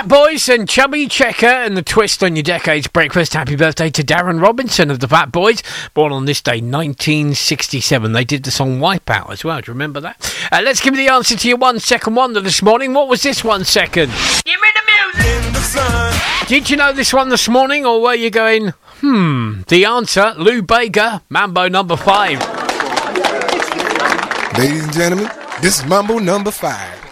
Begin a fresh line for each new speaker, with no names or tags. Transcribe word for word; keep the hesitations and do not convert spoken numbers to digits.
Fat Boys and Chubby Checker and the twist on your Decades Breakfast. Happy birthday to Darren Robinson of the Fat Boys, born on this day, nineteen sixty-seven. They did the song Wipeout as well. Do you remember that? Uh, let's give you the answer to your one second wonder this morning. What was this one second? Give me the music! In the sun. Did you know this one this morning, or were you going, hmm? The answer, Lou Bega, Mambo number five.
Ladies and gentlemen, this is Mambo number five.